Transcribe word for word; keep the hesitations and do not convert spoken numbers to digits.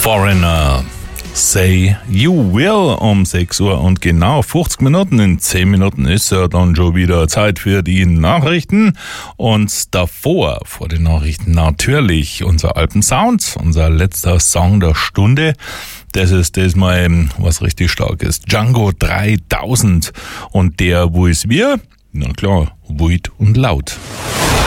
Foreigner, Say You Will um sechs Uhr und genau fünfzig Minuten. In zehn Minuten ist ja dann schon wieder Zeit für die Nachrichten. Und davor, vor den Nachrichten natürlich unser Alpensound, unser letzter Song der Stunde. Das ist das mal, was richtig stark ist. Django dreitausend und der, wo ist wir? Na klar, wild und laut.